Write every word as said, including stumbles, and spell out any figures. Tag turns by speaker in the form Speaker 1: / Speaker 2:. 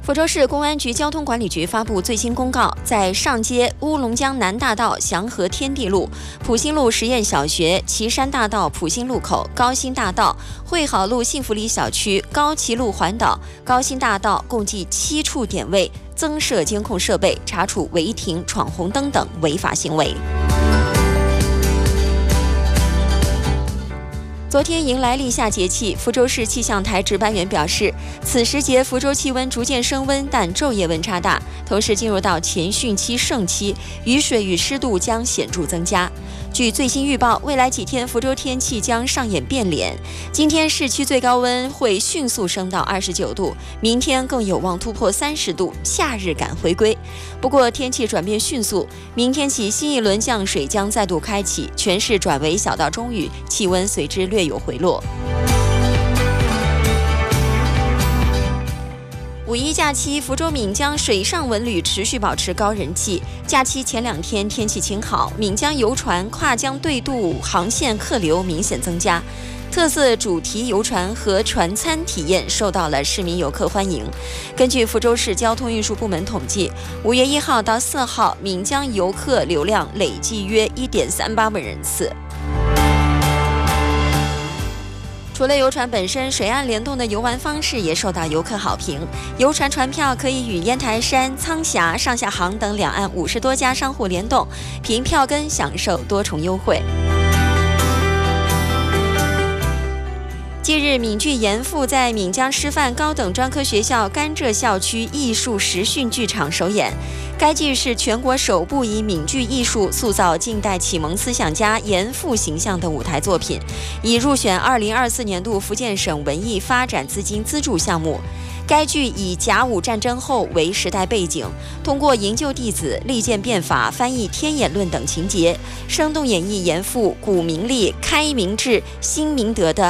Speaker 1: 福州市公安局交通管理局发布最新公告，在上街乌龙江南大道祥和天地路、普兴路实验小学、岐山大道普兴路口、高新大道、汇好路幸福里小区、高崎路环岛、高新大道共计七处点位增设监控设备，查处违停、闯红灯等违法行为。昨天迎来立夏节气，福州市气象台值班员表示，此时节福州气温逐渐升温，但昼夜温差大，同时进入到前汛期盛期，雨水与湿度将显著增加。据最新预报，未来几天福州天气将上演变脸，今天市区最高温会迅速升到二十九度，明天更有望突破三十度，夏日感回归。不过天气转变迅速，明天起新一轮降水将再度开启，全市转为小到中雨，气温随之略有回落。五一假期，福州闽江水上文旅持续保持高人气。假期前两天天气晴好，闽江游船跨江对渡航线客流明显增加，特色主题游船和船餐体验受到了市民游客欢迎。根据福州市交通运输部门统计，五月一号到四号，闽江游客流量累计约 一点三八万人次。除了游船本身，水岸联动的游玩方式也受到游客好评。游船船票可以与烟台山、苍峡、上下航等两岸五十多家商户联动，凭票根享受多重优惠。近日，闽剧严复在闽江师范高等专科学校甘蔗校区艺术实训剧场首演。该剧是全国首部以闽剧艺术塑造近代启蒙思想家严复形象的舞台作品，已入选二零二四年度福建省文艺发展资金资助项目。该剧以甲午战争后为时代背景，通过营救弟子、利剑变法、翻译天演论等情节，生动演绎严复古明利、开明治、新明德的